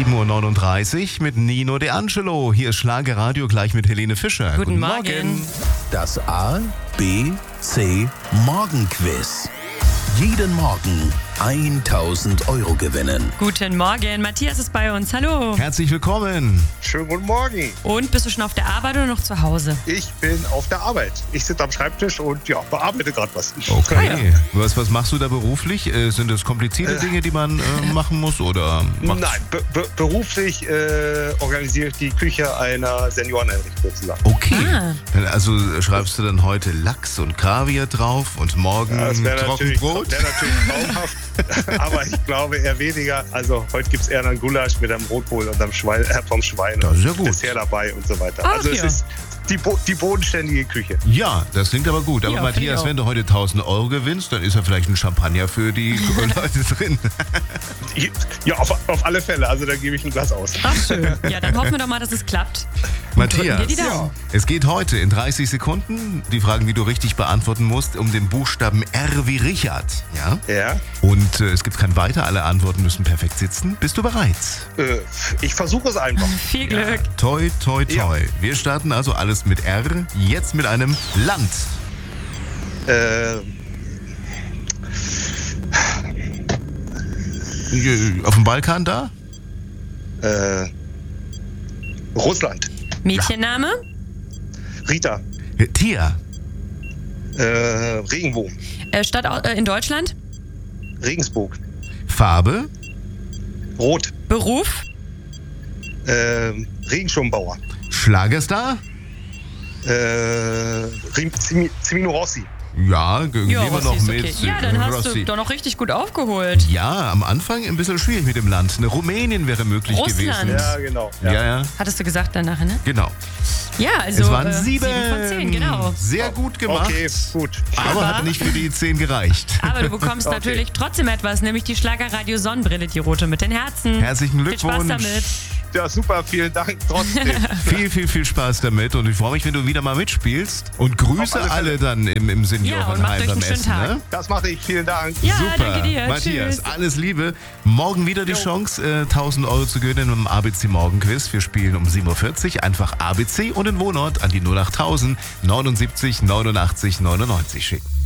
7:39 Uhr mit Nino De Angelo. Hier ist Schlagerradio gleich mit Helene Fischer. Guten Morgen. Das A, B, C Morgenquiz. Jeden Morgen 1.000 Euro gewinnen. Guten Morgen, Matthias ist bei uns. Hallo. Herzlich willkommen. Schönen guten Morgen. Und bist du schon auf der Arbeit oder noch zu Hause? Ich bin auf der Arbeit. Ich sitze am Schreibtisch und bearbeite gerade was. Okay. Was machst du da beruflich? Sind das komplizierte Dinge, die man machen muss? Oder Nein, beruflich organisiere ich die Küche einer Senioreneinrichtung zusammen. Okay. Also schreibst du dann heute Lachs und Kaviar drauf und morgen Das wäre natürlich Trockenbrot? traumhaft, aber ich glaube eher weniger. Also heute gibt es eher einen Gulasch mit einem Rotkohl und einem vom Schwein. Das ist ja gut. Dessert dabei und so weiter. Ach, also es ja. ist die bodenständige Küche. Ja, das klingt aber gut. Aber Ja, Matthias, finde ich auch. wenn du heute 1.000 Euro gewinnst, dann ist ja vielleicht ein Champagner für die Leute drin. Ja, auf alle Fälle. Also da gebe ich ein Glas aus. Ach, schön. Ja, dann hoffen wir doch mal, dass es klappt. Matthias, Drücken wir die Daumen. es geht heute in 30 Sekunden, die Fragen, die du richtig beantworten musst, um den Buchstaben R wie Richard. Ja? Ja. Und es gibt kein Weiter, alle Antworten müssen perfekt sitzen. Bist du bereit? Ich versuche es einfach. Viel Glück. Toi, toi, toi. Ja. Wir starten also alles mit R, jetzt mit einem Land. Auf dem Balkan da? Russland. Mädchenname? Rita. Tier. Regenbogen. Stadt in Deutschland? Regensburg. Farbe. Rot. Beruf? Regenschirmbauer. Schlagerstar. Cimino Rossi. Ja, gehen wir Rossi noch ist mit. okay. Ja, dann hast Rossi. du doch noch richtig gut aufgeholt. Ja, am Anfang ein bisschen schwierig mit dem Land. Eine Rumänien wäre möglich Russland. gewesen. Ja, genau. Ja, Hattest du gesagt danach, ne? genau. Ja, also Es waren 7 von 10, genau. Sehr gut gemacht. Okay, gut. Aber hat nicht für die 10 gereicht. Aber du bekommst Okay. natürlich trotzdem etwas, nämlich die Schlagerradio Sonnenbrille, die rote mit den Herzen. Herzlichen Viel Spaß Glückwunsch. damit. Ja, super. Vielen Dank trotzdem. Viel Spaß damit und ich freue mich, wenn du wieder mal mitspielst und grüße Auf alle alle Fälle. dann im Ja, und Seniorenheim macht euch beim einen schönen Essen. Tag. Ne? Das mache ich. Vielen Dank. Ja, Super. danke dir. Matthias, Tschüss. alles Liebe. Morgen wieder die Chance, 1.000 Euro zu gewinnen im ABC Morgenquiz. Wir spielen um 7.40 Uhr. Einfach ABC und den Wohnort an die 08000 79 89 99 schicken.